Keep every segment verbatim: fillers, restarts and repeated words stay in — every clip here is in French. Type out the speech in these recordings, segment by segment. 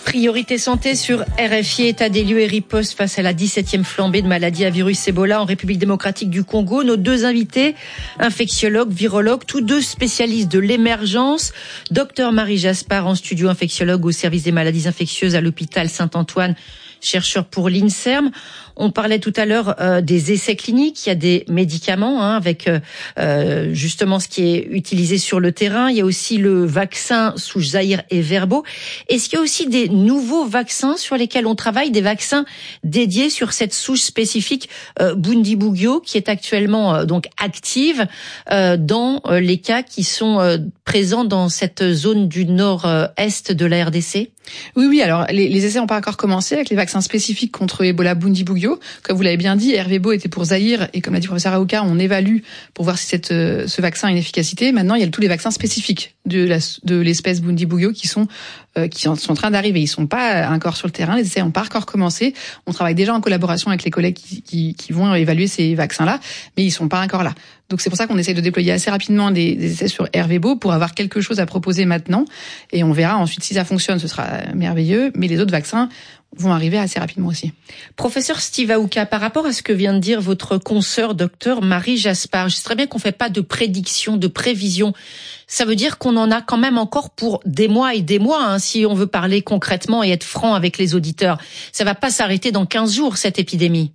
Priorité santé sur R F I, état des lieux et riposte face à la dix-septième flambée de maladies à virus Ebola en République démocratique du Congo. Nos deux invités, infectiologues, virologues, tous deux spécialistes de l'émergence. Docteur Marie Jaspar en studio, infectiologue au service des maladies infectieuses à l'hôpital Saint-Antoine, chercheur pour l'INSERM. On parlait tout à l'heure euh, des essais cliniques. Il y a des médicaments hein, avec euh, justement ce qui est utilisé sur le terrain. Il y a aussi le vaccin souche Zaïre et Verbo. Est-ce qu'il y a aussi des nouveaux vaccins sur lesquels on travaille, des vaccins dédiés sur cette souche spécifique euh, Bundibugyo qui est actuellement euh, donc active euh, dans euh, les cas qui sont euh, présents dans cette zone du nord-est de la R D C? Oui, oui. Alors les, les essais n'ont pas encore commencé avec les vaccins spécifiques contre Ebola Bundibugyo. Comme vous l'avez bien dit, Hervébo était pour Zaïre et comme l'a dit le professeur Aouka, on évalue pour voir si cette, euh, ce vaccin a une efficacité. Maintenant, il y a tous les vaccins spécifiques de, la, de l'espèce Bundibugyo qui sont euh, qui sont en train d'arriver. Ils sont pas encore sur le terrain, les essais n'ont pas encore commencé. On travaille déjà en collaboration avec les collègues qui, qui, qui vont évaluer ces vaccins-là, mais ils sont pas encore là. Donc c'est pour ça qu'on essaie de déployer assez rapidement des, des essais sur Hervébo pour avoir quelque chose à proposer maintenant. Et on verra ensuite si ça fonctionne, ce sera merveilleux. Mais les autres vaccins vont arriver assez rapidement aussi. Professeur Steve Aouka, par rapport à ce que vient de dire votre consoeur docteur Marie Jaspar, je sais très bien qu'on fait pas de prédiction, de prévision. Ça veut dire qu'on en a quand même encore pour des mois et des mois, hein, si on veut parler concrètement et être franc avec les auditeurs. Ça va pas s'arrêter dans quinze jours, cette épidémie.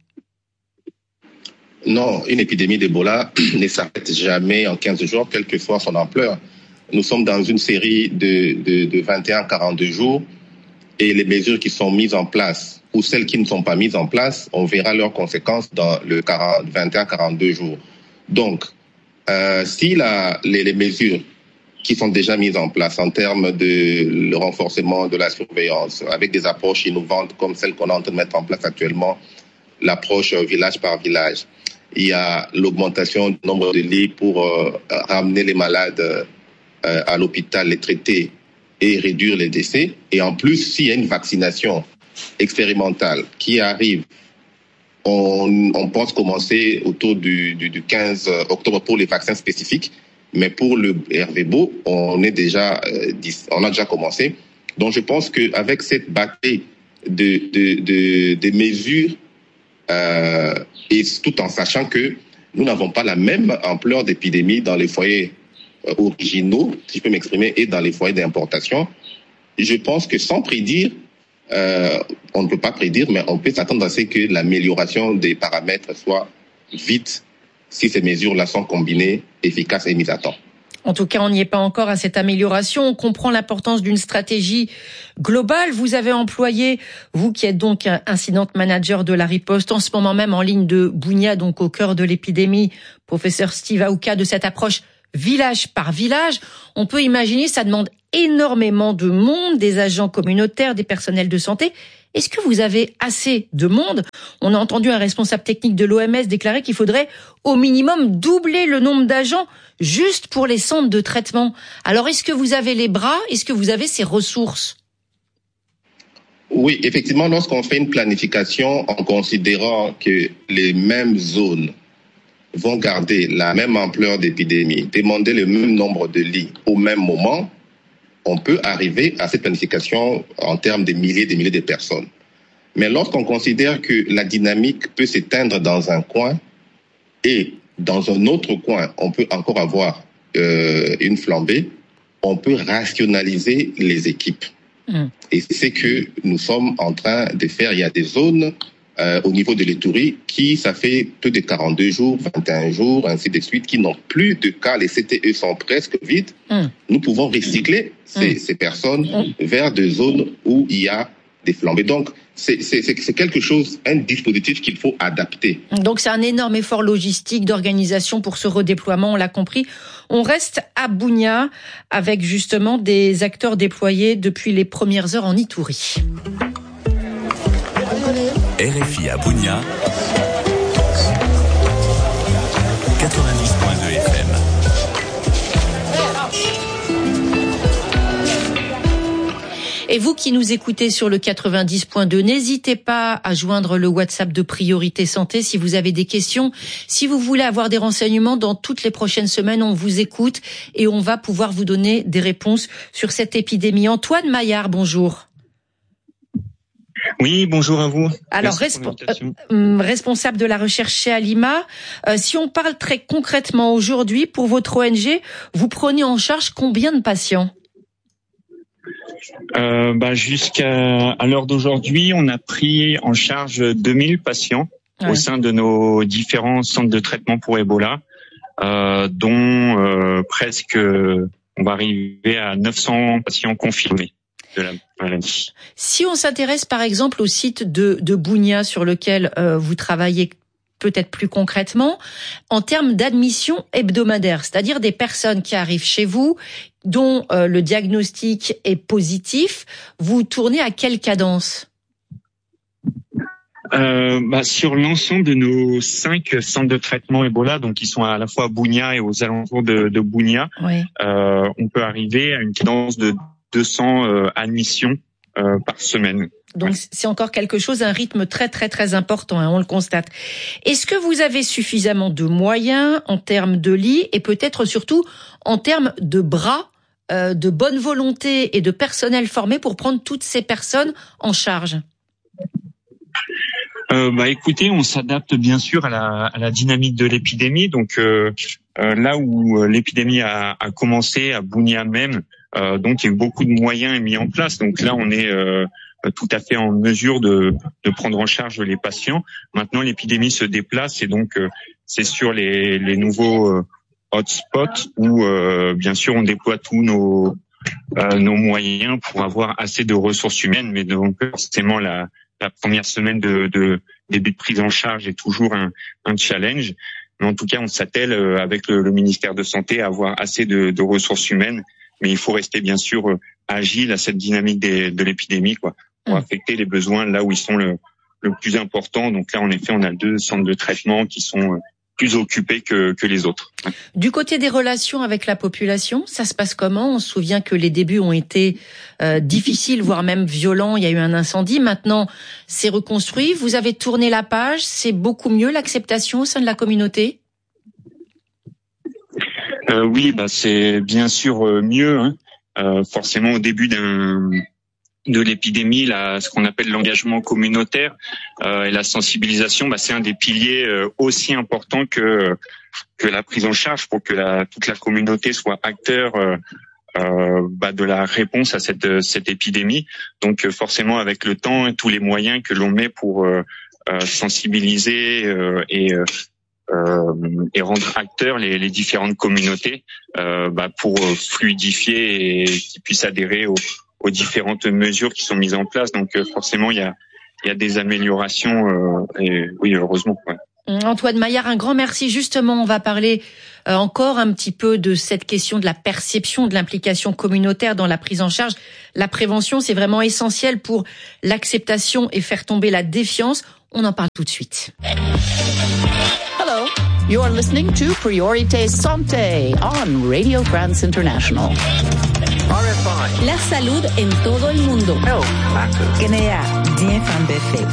Non, une épidémie d'Ebola ne s'arrête jamais en quinze jours, quelle que soit son ampleur. Nous sommes dans une série de, de, de vingt et un à quarante-deux jours et les mesures qui sont mises en place ou celles qui ne sont pas mises en place, on verra leurs conséquences dans le vingt et un à quarante-deux jours. Donc, euh, si la, les, les mesures qui sont déjà mises en place en termes de le renforcement de la surveillance avec des approches innovantes comme celles qu'on est en train de mettre en place actuellement, l'approche village par village, il y a l'augmentation du nombre de lits pour euh, ramener les malades euh, à l'hôpital, les traiter et réduire les décès. Et en plus, s'il y a une vaccination expérimentale qui arrive, on, on pense commencer autour du, du, du quinze octobre pour les vaccins spécifiques. Mais pour le Hervébo, on est déjà, euh, on a déjà commencé. Donc, je pense qu'avec cette batterie de, de, de, de mesures, Euh, et tout en sachant que nous n'avons pas la même ampleur d'épidémie dans les foyers euh, originaux, si je peux m'exprimer, et dans les foyers d'importation. Je pense que sans prédire, euh, on ne peut pas prédire, mais on peut s'attendre à ce que l'amélioration des paramètres soit vite si ces mesures-là sont combinées, efficaces et mises à temps. En tout cas, on n'y est pas encore à cette amélioration. On comprend l'importance d'une stratégie globale. Vous avez employé, vous qui êtes donc incident manager de la riposte, en ce moment même en ligne de Bunia, donc au cœur de l'épidémie, professeur Steve Aouka, de cette approche village par village. On peut imaginer, ça demande énormément de monde, des agents communautaires, des personnels de santé. Est-ce que vous avez assez de monde? On a entendu un responsable technique de l'O M S déclarer qu'il faudrait au minimum doubler le nombre d'agents juste pour les centres de traitement. Alors, est-ce que vous avez les bras? Est-ce que vous avez ces ressources? Oui, effectivement, lorsqu'on fait une planification en considérant que les mêmes zones vont garder la même ampleur d'épidémie, demander le même nombre de lits au même moment, on peut arriver à cette planification en termes de milliers et de milliers de personnes. Mais lorsqu'on considère que la dynamique peut s'éteindre dans un coin et dans un autre coin, on peut encore avoir euh, une flambée, on peut rationaliser les équipes. Mmh. Et c'est ce que nous sommes en train de faire. Il y a des zones euh, au niveau de l'Ituri qui, ça fait plus de quarante-deux jours, vingt et un jours, ainsi de suite, qui n'ont plus de cas. Les C T E sont presque vides. Mmh. Nous pouvons recycler ces, mmh. ces personnes mmh. vers des zones où il y a des flambées. Donc, c'est, c'est, c'est quelque chose, un dispositif qu'il faut adapter. Donc, c'est un énorme effort logistique d'organisation pour ce redéploiement, on l'a compris. On reste à Bunia avec justement des acteurs déployés depuis les premières heures en Ituri. R F I à Bunia, quatre-vingt-dix point deux F M. Et vous qui nous écoutez sur le quatre-vingt-dix point deux, n'hésitez pas à joindre le WhatsApp de Priorité Santé si vous avez des questions. Si vous voulez avoir des renseignements, dans toutes les prochaines semaines, on vous écoute et on va pouvoir vous donner des réponses sur cette épidémie. Antoine Maillard, bonjour. Oui, bonjour à vous. Alors, respo- euh, responsable de la recherche chez Alima, euh, si on parle très concrètement aujourd'hui, pour votre O N G, vous prenez en charge combien de patients ? euh, bah, Jusqu'à à l'heure d'aujourd'hui, on a pris en charge deux mille patients ouais. au sein de nos différents centres de traitement pour Ebola, euh, dont euh, presque, on va arriver à neuf cents patients confirmés de la maladie. Si on s'intéresse par exemple au site de, de Bunia sur lequel euh, vous travaillez peut-être plus concrètement, en termes d'admission hebdomadaire, c'est-à-dire des personnes qui arrivent chez vous, dont euh, le diagnostic est positif, vous tournez à quelle cadence ? Euh, bah, sur l'ensemble de nos cinq centres de traitement Ebola, donc qui sont à la fois à Bunia et aux alentours de, de Bunia, oui. euh, on peut arriver à une cadence de deux cents euh, admissions euh, par semaine. Donc ouais. c'est encore quelque chose, un rythme très très très important, hein, on le constate. Est-ce que vous avez suffisamment de moyens en termes de lits et peut-être surtout en termes de bras, euh, de bonne volonté et de personnel formé pour prendre toutes ces personnes en charge ? Euh, bah écoutez, on s'adapte bien sûr à la, à la dynamique de l'épidémie. Donc euh, euh, là où l'épidémie a, a commencé à Bunia même, euh, donc il y a eu beaucoup de moyens mis en place. Donc là, on est euh, tout à fait en mesure de, de prendre en charge les patients. Maintenant, l'épidémie se déplace et donc euh, c'est sur les, les nouveaux euh, hotspots où euh, bien sûr on déploie tous nos euh, nos moyens pour avoir assez de ressources humaines. Mais donc forcément la La première semaine de, de début de prise en charge est toujours un, un challenge. Mais en tout cas, on s'attelle avec le, le ministère de Santé à avoir assez de, de ressources humaines. Mais il faut rester bien sûr agile à cette dynamique des, de l'épidémie, quoi, pour mmh. affecter les besoins là où ils sont le, le plus importants. Donc là, en effet, on a deux centres de traitement qui sont plus occupés que, que les autres. Du côté des relations avec la population, ça se passe comment ? On se souvient que les débuts ont été euh, difficiles, voire même violents. Il y a eu un incendie. Maintenant, c'est reconstruit. Vous avez tourné la page. C'est beaucoup mieux l'acceptation au sein de la communauté ? euh, Oui, bah c'est bien sûr mieux. Hein. Euh, forcément, au début d'un de l'épidémie, là, ce qu'on appelle l'engagement communautaire euh, et la sensibilisation, bah, c'est un des piliers euh, aussi importants que que la prise en charge pour que la, toute la communauté soit acteur euh, euh, bah, de la réponse à cette cette épidémie. Donc euh, forcément, avec le temps et tous les moyens que l'on met pour euh, euh, sensibiliser euh, et euh, euh, et rendre acteurs les, les différentes communautés euh, bah, pour fluidifier et qu'ils puissent adhérer aux aux différentes mesures qui sont mises en place. Donc euh, forcément, il y a, il y a des améliorations euh, et oui, heureusement. Ouais. Antoine Maillard, un grand merci. Justement, on va parler euh, encore un petit peu de cette question de la perception de l'implication communautaire dans la prise en charge. La prévention, c'est vraiment essentiel pour l'acceptation et faire tomber la défiance. On en parle tout de suite. Hello, you're listening to Priorité Santé on Radio France International. R F I. La salud en todo el mundo. Health matters. Guinea, D F M B F.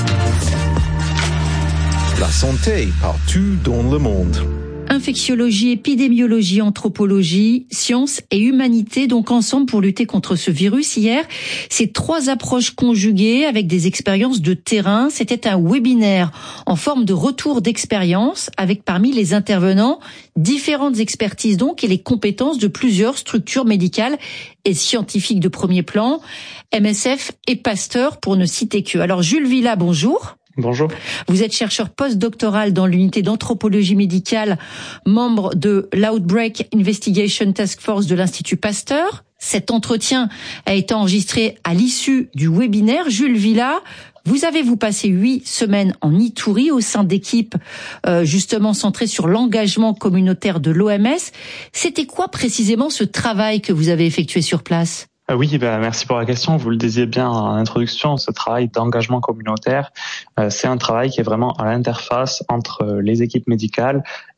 La santé partout dans le monde. Infectiologie, épidémiologie, anthropologie, sciences et humanité, donc ensemble pour lutter contre ce virus. Hier, ces trois approches conjuguées avec des expériences de terrain, c'était un webinaire en forme de retour d'expérience avec parmi les intervenants différentes expertises donc et les compétences de plusieurs structures médicales et scientifiques de premier plan, M S F et Pasteur pour ne citer que. Alors Jules Villa, bonjour. Bonjour. Vous êtes chercheur postdoctoral dans l'unité d'anthropologie médicale, membre de l'Outbreak Investigation Task Force de l'Institut Pasteur. Cet entretien a été enregistré à l'issue du webinaire. Jules Villa, vous avez vous passé huit semaines en Ituri au sein d'équipes euh, justement centrées sur l'engagement communautaire de l'O M S. C'était quoi précisément ce travail que vous avez effectué sur place ? Oui, ben, merci pour la question. Vous le disiez bien en introduction, ce travail d'engagement communautaire, euh, c'est un travail qui est vraiment à l'interface entre les équipes médicales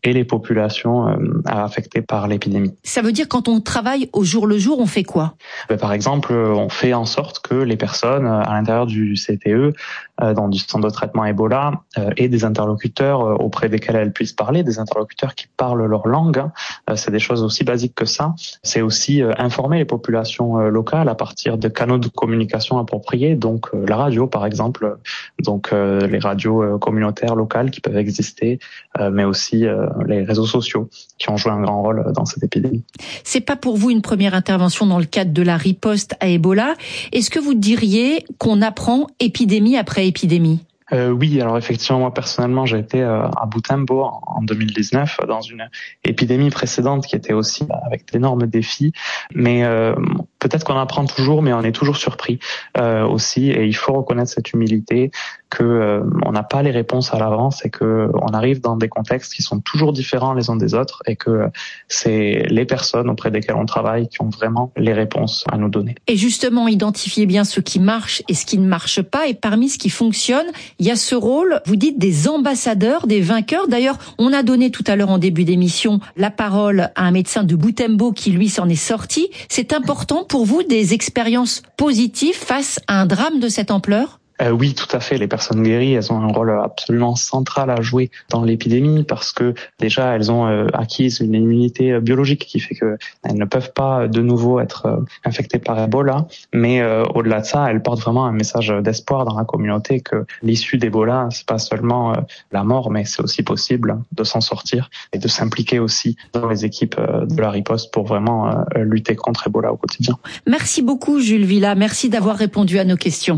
et les populations euh, affectées par l'épidémie. Ça veut dire quand on travaille au jour le jour, on fait quoi ? Ben, par exemple, on fait en sorte que les personnes à l'intérieur du C T E, euh, dans du centre de traitement Ebola, euh, aient des interlocuteurs euh, auprès desquels elles puissent parler, des interlocuteurs qui parlent leur langue. Hein. Euh, c'est des choses aussi basiques que ça. C'est aussi euh, informer les populations euh, locales à partir de canaux de communication appropriés, donc euh, la radio par exemple, donc euh, les radios euh, communautaires locales qui peuvent exister, euh, mais aussi euh, les réseaux sociaux qui ont joué un grand rôle dans cette épidémie. C'est pas pour vous une première intervention dans le cadre de la riposte à Ebola. Est-ce que vous diriez qu'on apprend épidémie après épidémie ? Euh, oui, alors effectivement, moi personnellement, j'ai été euh, à Butembo en, en deux mille dix-neuf dans une épidémie précédente qui était aussi avec d'énormes défis. Mais euh, peut-être qu'on apprend toujours, mais on est toujours surpris euh, aussi. Et il faut reconnaître cette humilité que euh, on n'a pas les réponses à l'avance et que on arrive dans des contextes qui sont toujours différents les uns des autres et que c'est les personnes auprès desquelles on travaille qui ont vraiment les réponses à nous donner. Et justement, identifier bien ce qui marche et ce qui ne marche pas. Et parmi ce qui fonctionne, il y a ce rôle, vous dites, des ambassadeurs, des vainqueurs. D'ailleurs, on a donné tout à l'heure en début d'émission la parole à un médecin de Butembo qui, lui, s'en est sorti. C'est important pour vous des expériences positives face à un drame de cette ampleur ? Euh, oui, tout à fait. Les personnes guéries, elles ont un rôle absolument central à jouer dans l'épidémie parce que déjà, elles ont euh, acquis une immunité euh, biologique qui fait que elles ne peuvent pas de nouveau être euh, infectées par Ebola. Mais euh, au-delà de ça, elles portent vraiment un message d'espoir dans la communauté que l'issue d'Ebola, c'est pas seulement euh, la mort, mais c'est aussi possible de s'en sortir et de s'impliquer aussi dans les équipes euh, de la riposte pour vraiment euh, lutter contre Ebola au quotidien. Merci beaucoup, Jules Villa. Merci d'avoir répondu à nos questions.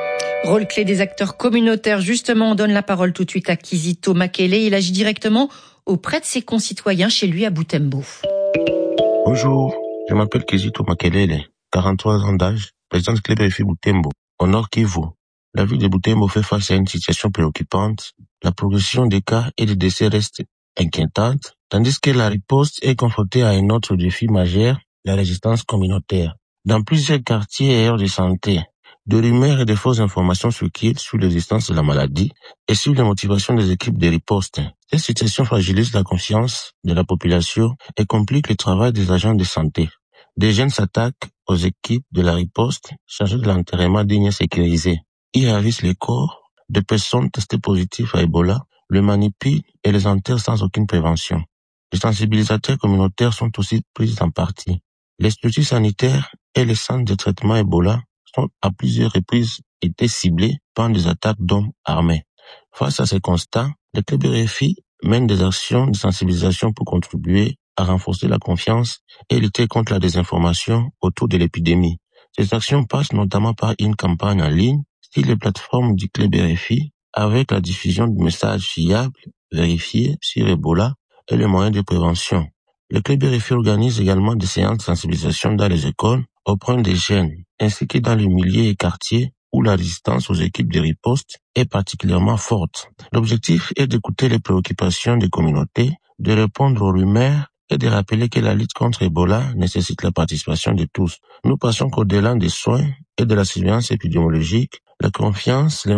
Rôle clé des acteurs communautaires. Justement, on donne la parole tout de suite à Kizito Makele. Il agit directement auprès de ses concitoyens chez lui à Butembo. Bonjour, je m'appelle Kizito Makele, quarante-trois ans d'âge, président du club R F I Butembo, au Nord Kivu. La ville de Butembo fait face à une situation préoccupante. La progression des cas et des décès reste inquiétante, tandis que la riposte est confrontée à un autre défi majeur, la résistance communautaire. Dans plusieurs quartiers et aires de santé, de rumeurs et de fausses informations circulent sur l'existence de la maladie et sur les motivations des équipes de riposte. Cette situation fragilise la confiance de la population et complique le travail des agents de santé. Des jeunes s'attaquent aux équipes de la riposte chargées de l'enterrement digne et sécurisé. Ils ravissent les corps de personnes testées positives à Ebola, le manipulent et les enterrent sans aucune prévention. Les sensibilisateurs communautaires sont aussi pris en partie. Les structures sanitaires et les centres de traitement Ebola sont à plusieurs reprises été ciblés par des attaques d'hommes armés. Face à ces constats, le club R F I mène des actions de sensibilisation pour contribuer à renforcer la confiance et lutter contre la désinformation autour de l'épidémie. Ces actions passent notamment par une campagne en ligne sur les plateformes du club R F I avec la diffusion de messages fiables, vérifiés sur Ebola et les moyens de prévention. Le club R F I organise également des séances de sensibilisation dans les écoles auprès des jeunes, ainsi que dans les milieux et quartiers où la résistance aux équipes de riposte est particulièrement forte. L'objectif est d'écouter les préoccupations des communautés, de répondre aux rumeurs et de rappeler que la lutte contre Ebola nécessite la participation de tous. Nous passons qu'au-delà des soins et de la surveillance épidémiologique, la confiance,